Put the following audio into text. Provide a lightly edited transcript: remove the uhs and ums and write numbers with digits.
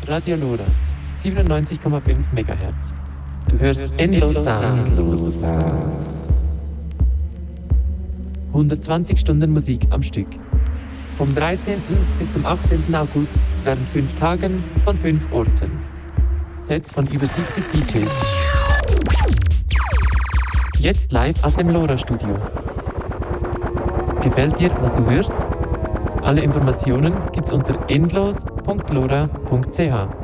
Radio Lora, 97,5 MHz. Du hörst Endlos Sounds. 120 Stunden Musik am Stück. Vom 13. bis zum 18. August während 5 Tagen von 5 Orten. Sets von über 70 DJs. Jetzt live aus dem Lora-Studio. Gefällt dir, was du hörst? Alle Informationen gibt's unter endlos.lora.ch.